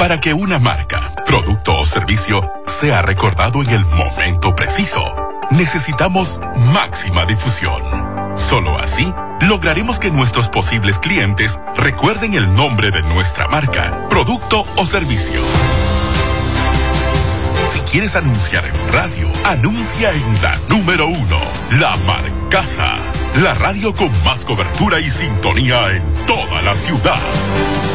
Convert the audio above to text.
Para que una marca, producto o servicio sea recordado en el momento preciso, necesitamos máxima difusión. Solo así lograremos que nuestros posibles clientes recuerden el nombre de nuestra marca, producto o servicio. Si quieres anunciar en radio, anuncia en la número 1, La Marcaza, la radio con más cobertura y sintonía en toda la ciudad.